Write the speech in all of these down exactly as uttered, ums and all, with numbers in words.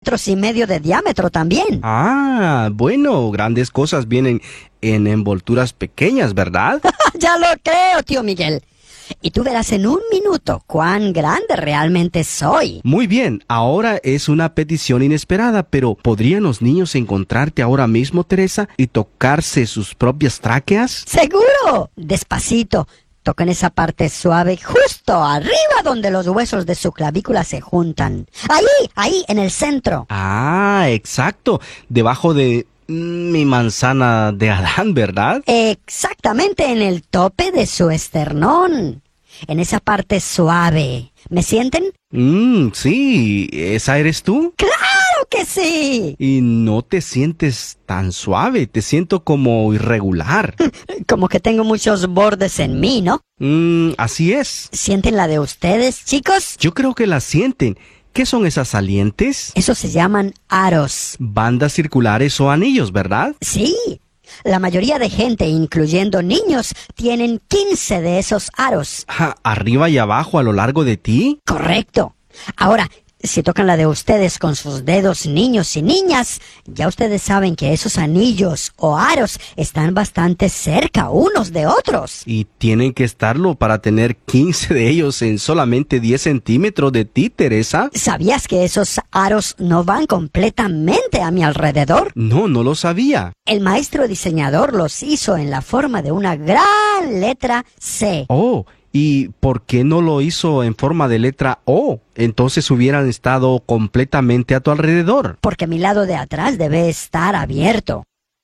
metros y medio de diámetro también. Ah, bueno, grandes cosas vienen en envolturas pequeñas, ¿verdad? Ya lo creo, tío Miguel. Y tú verás en un minuto cuán grande realmente soy. Muy bien, ahora es una petición inesperada, pero ¿podrían los niños encontrarte ahora mismo, Teresa, y tocarse sus propias tráqueas? ¡Seguro! Despacito. Toquen esa parte suave justo arriba donde los huesos de su clavícula se juntan. Ahí, ahí, en el centro. Ah, exacto. Debajo de mm, mi manzana de Adán, ¿verdad? Exactamente en el tope de su esternón. En esa parte suave. ¿Me sienten? Mmm, sí. ¿Esa eres tú? ¡Claro que sí! Y no te sientes tan suave. Te siento como irregular. Como que tengo muchos bordes en mí, ¿no? Mmm, así es. ¿Sienten la de ustedes, chicos? Yo creo que la sienten. ¿Qué son esas salientes? Eso se llaman aros. Bandas circulares o anillos, ¿verdad? Sí. La mayoría de gente, incluyendo niños, tienen quince de esos aros. Ja, ¿arriba y abajo a lo largo de ti? Correcto. Ahora, si tocan la de ustedes con sus dedos, niños y niñas, ya ustedes saben que esos anillos o aros están bastante cerca unos de otros. Y tienen que estarlo para tener quince de ellos en solamente diez centímetros de ti, Teresa. ¿Sabías que esos aros no van completamente a mi alrededor? No, no lo sabía. El maestro diseñador los hizo en la forma de una gran letra C. Oh, ¿y por qué no lo hizo en forma de letra O? Entonces hubieran estado completamente a tu alrededor. Porque mi lado de atrás debe estar abierto.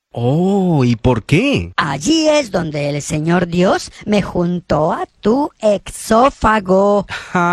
Oh, ¿y por qué? Allí es donde el Señor Dios me juntó a tu exófago.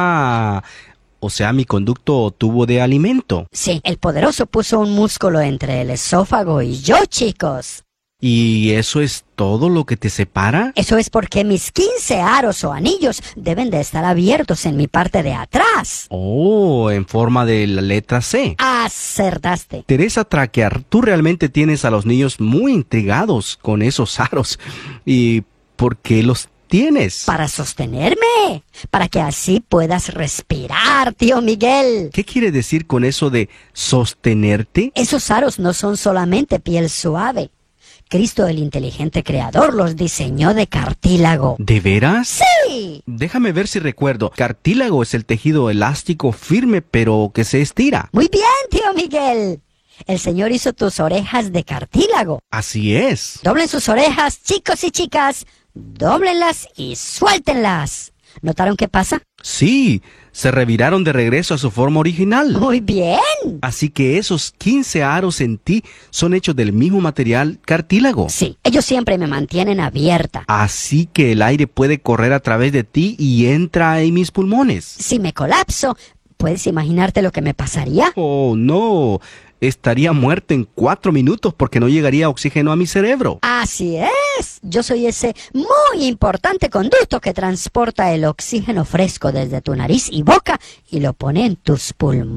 Ah, o sea, mi conducto tubo de alimento. Sí, el poderoso puso un músculo entre el esófago y yo, chicos. ¿Y eso es todo lo que te separa? Eso es porque mis quince aros o anillos deben de estar abiertos en mi parte de atrás. Oh, en forma de la letra C. Acertaste. Teresa Traquear, tú realmente tienes a los niños muy intrigados con esos aros. ¿Y por qué los tienes? Para sostenerme, para que así puedas respirar, tío Miguel. ¿Qué quiere decir con eso de sostenerte? Esos aros no son solamente piel suave. Cristo, el inteligente creador, los diseñó de cartílago. ¿De veras? ¡Sí! Déjame ver si recuerdo. Cartílago es el tejido elástico firme pero que se estira. Muy bien, tío Miguel. El Señor hizo tus orejas de cartílago. Así es. Doblen sus orejas, chicos y chicas. Dóblenlas y suéltenlas. ¿Notaron qué pasa? Sí, se reviraron de regreso a su forma original. Muy bien. Así que esos quince aros en ti son hechos del mismo material cartílago. Sí, ellos siempre me mantienen abierta. Así que el aire puede correr a través de ti y entra en mis pulmones. Si me colapso, ¿puedes imaginarte lo que me pasaría? Oh, no. Estaría muerto en cuatro minutos porque no llegaría oxígeno a mi cerebro. Así es. Yo soy ese muy importante conducto que transporta el oxígeno fresco desde tu nariz y boca y lo pone en tus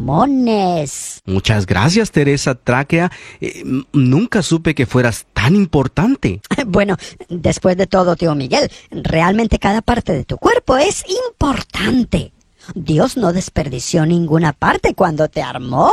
pulmones. Muchas gracias, Teresa Tráquea. Eh, nunca supe que fueras tan importante. Bueno, después de todo, tío Miguel, realmente cada parte de tu cuerpo es importante. Dios no desperdició ninguna parte cuando te armó.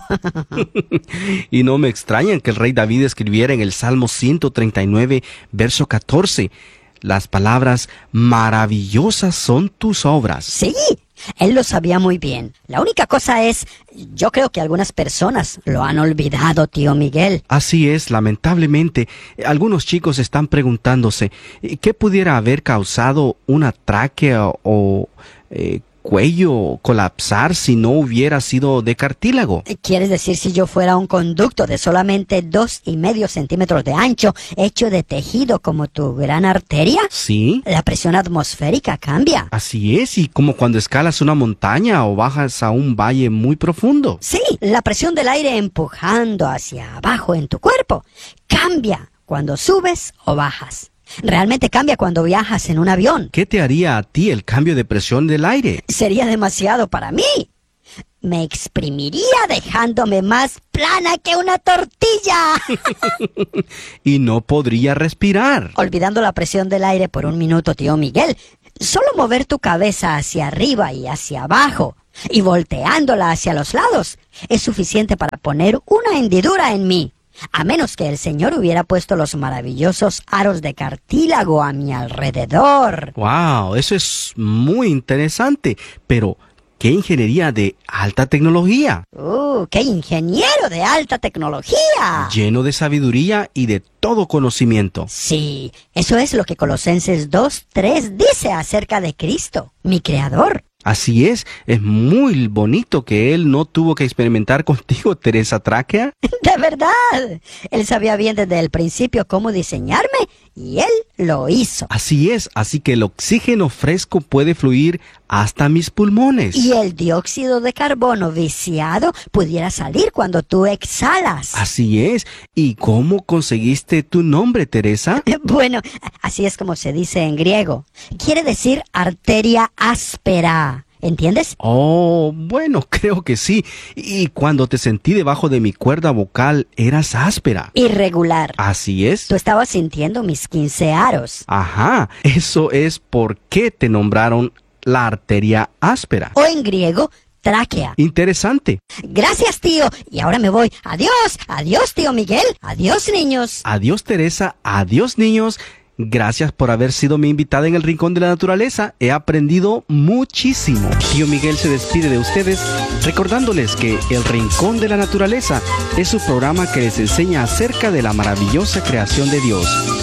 Y no me extraña que el rey David escribiera en el Salmo ciento treinta y nueve, verso catorce, las palabras, maravillosas son tus obras. Sí, él lo sabía muy bien. La única cosa es, yo creo que algunas personas lo han olvidado, tío Miguel. Así es, lamentablemente. Algunos chicos están preguntándose, ¿qué pudiera haber causado una tráquea o... Eh, cuello colapsar si no hubiera sido de cartílago? ¿Quieres decir si yo fuera un conducto de solamente dos y medio centímetros de ancho, hecho de tejido como tu gran arteria? Sí. La presión atmosférica cambia. Así es, y como cuando escalas una montaña o bajas a un valle muy profundo. Sí, la presión del aire empujando hacia abajo en tu cuerpo cambia cuando subes o bajas. Realmente cambia cuando viajas en un avión. ¿Qué te haría a ti el cambio de presión del aire? Sería demasiado para mí. Me exprimiría dejándome más plana que una tortilla. Y no podría respirar. Olvidando la presión del aire por un minuto, tío Miguel. Solo mover tu cabeza hacia arriba y hacia abajo y volteándola hacia los lados es suficiente para poner una hendidura en mí. A menos que el Señor hubiera puesto los maravillosos aros de cartílago a mi alrededor. Wow, eso es muy interesante. Pero, ¿qué ingeniería de alta tecnología? ¡Uh, qué ingeniero de alta tecnología! Lleno de sabiduría y de todo conocimiento. Sí, eso es lo que Colosenses dos tres dice acerca de Cristo, mi Creador. Así es, es muy bonito que él no tuvo que experimentar contigo, Teresa Tráquea. De verdad, él sabía bien desde el principio cómo diseñarme y él lo hizo. Así es, así que el oxígeno fresco puede fluir hasta mis pulmones. Y el dióxido de carbono viciado pudiera salir cuando tú exhalas. Así es. ¿Y cómo conseguiste tu nombre, Teresa? Bueno, así es como se dice en griego. Quiere decir arteria áspera. ¿Entiendes? Oh, bueno, creo que sí. Y cuando te sentí debajo de mi cuerda vocal, eras áspera. Irregular. Así es. Tú estabas sintiendo mis quince aros. Ajá, eso es por qué te nombraron la arteria áspera. O en griego, tráquea. Interesante. Gracias, tío. Y ahora me voy. Adiós. Adiós, tío Miguel. Adiós, niños. Adiós, Teresa. Adiós, niños. Gracias por haber sido mi invitada en el Rincón de la Naturaleza. He aprendido muchísimo. Tío Miguel se despide de ustedes recordándoles que El Rincón de la Naturaleza es su programa que les enseña acerca de la maravillosa creación de Dios.